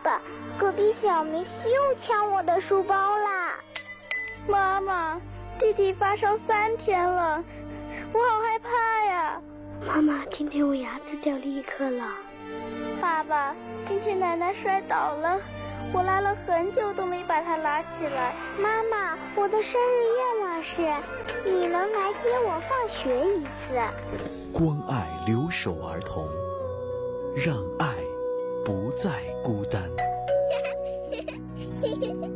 爸，隔壁小明又抢我的书包啦！ 妈妈，弟弟发烧3天了，我好害怕呀！ 妈妈，今天我牙齿掉了1颗了。 爸爸，今天奶奶摔倒了，我拉了很久都没把她拉起来。 妈妈，我的生日愿望是你能来接我放学一次。 关爱留守儿童，让爱不再孤单。